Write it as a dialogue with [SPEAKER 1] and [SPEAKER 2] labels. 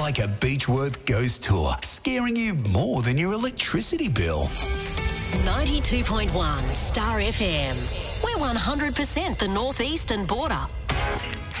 [SPEAKER 1] like a Beechworth ghost tour, scaring you more than your electricity bill.
[SPEAKER 2] 92.1 Star FM. We're 100% the northeastern border.